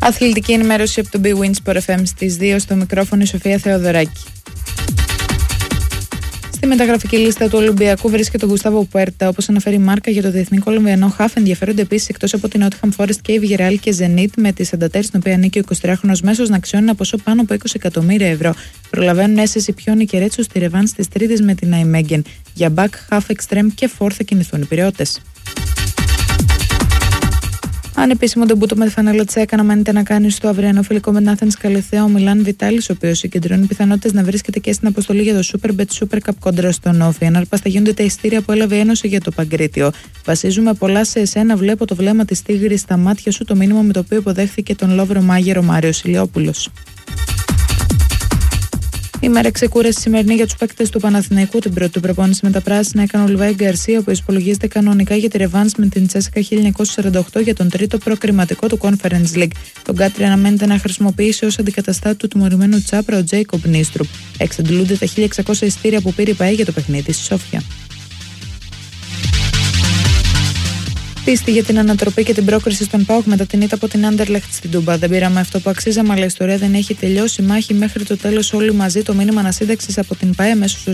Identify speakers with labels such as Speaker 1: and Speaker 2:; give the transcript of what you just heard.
Speaker 1: Αθλητική ενημέρωση από το Big Win Sport FM στις 2, στο μικρόφωνο η Σοφία Θεοδωράκη. Στη μεταγραφική λίστα του Ολυμπιακού βρίσκεται ο Γκουστάβο Πουέρτα. Όπως αναφέρει η Μάρκα, για το διεθνή Κολομβιανό χαφ ενδιαφέρονται επίσης εκτός από την Nottingham Forest και η Villarreal και Zenit, με τη Santander, στην οποία ανήκει ο 23χρονος μέσος, να αξιώνει ένα ποσό πάνω από 20 εκατομμύρια ευρώ. Προλαβαίνουν έσαι Πιόνι και Ρέτσο στη ρεβάνς της Τρίτης με την Αϊμέγγεν. Για back, half, extreme και for θα κινηθούν οι Πειραιώτες. Ανεπίσημο ντεμπούτο με τη φανέλα της ΕΚΑ αναμένεται να κάνει στο αυριανό φιλικό με την Athens Καλιθέα ο Μιλάν Βιτάλης, ο οποίος συγκεντρώνει πιθανότητες να βρίσκεται και στην αποστολή για το Superbet Super Cup κόντρα στον Όφη. Αν αρπασταγιούνται τα ειστήρια που έλαβε η Ένωση για το Παγκρίτιο. Βασίζουμε πολλά σε εσένα, βλέπω το βλέμμα της Τίγρης στα μάτια σου, το μήνυμα με το οποίο υποδέχθηκε τον Λόβρο Μάγερο Μάριος Ηλιόπουλος. Η μέρα ξεκούραση σημερινή για τους παίκτες του Παναθηναϊκού. Την πρώτη του προπόνηση με τα πράσινα έκανε ο Λιβάη Γκαρσία, ο οποίος υπολογίζεται κανονικά για τη ρεβάνς με την Τσέσικα 1948 για τον τρίτο προκριματικό του Conference League. Τον Κάτρι αναμένεται να χρησιμοποιήσει ως αντικαταστάτη του τιμωρημένου Τσάπρα ο Τζέικομπ Νίστρουπ. Εξαντλούνται τα 1.600 ειστήρια που πήρε η ΠΑΕ για το παιχνίδι στη Σόφια. Πίστη για την ανατροπή και την πρόκριση στον ΠΑΟΚ μετά την ήττα από την Άντερλεχτ στην Τούμπα. Δεν πήραμε αυτό που αξίζαμε, αλλά η ιστορία δεν έχει τελειώσει. Μάχη μέχρι το τέλος όλοι μαζί. Το μήνυμα ανασύνταξης από την ΠΑΕ μέσω